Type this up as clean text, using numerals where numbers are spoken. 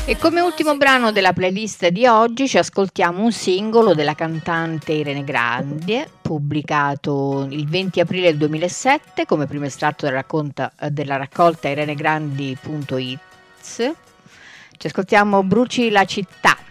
E come ultimo brano della playlist di oggi ci ascoltiamo un singolo della cantante Irene Grandi, pubblicato il 20 aprile del 2007 come primo estratto della raccolta irenegrandi.it. Ci ascoltiamo Bruci la città.